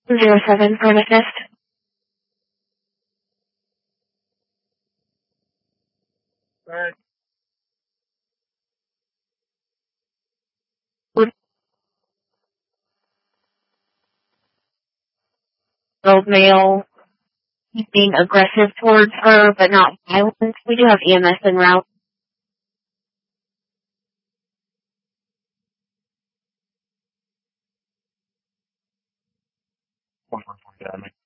207 Pharmacist. Old male. He's being aggressive towards her, but not violent. We do have EMS en route. 114 Academy.